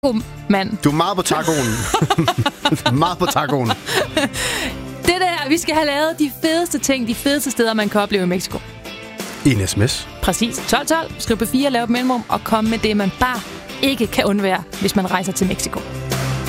mand. Du er meget på tacoen. Meget på tacoen. Det der, vi skal have lavet de fedeste ting, de fedeste steder, man kan opleve i Mexico. I en sms. Præcis. 1212. Skriv på 4, lav et mellemrum og kom med det, man bare ikke kan undvære, hvis man rejser til Mexico.